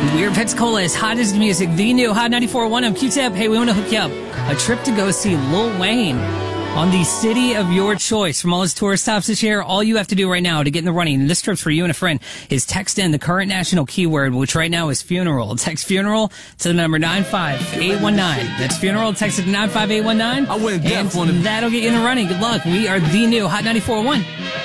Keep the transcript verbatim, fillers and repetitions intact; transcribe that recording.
We're Pensacola, as hot as the music, the new Hot ninety-four point one. I'm Q-Tip. Hey, we want to hook you up. A trip to go see Lil Wayne on the city of your choice. From all his tour stops this year, all you have to do right now to get in the running, and this trip's for you and a friend, is text in the current national keyword, which right now is funeral. Text funeral to the number nine five eight one nine. That's funeral. Text it to nine five eight one nine. I went deaf and on it. that'll get you in the running. Good luck. We are the new Hot ninety-four point one.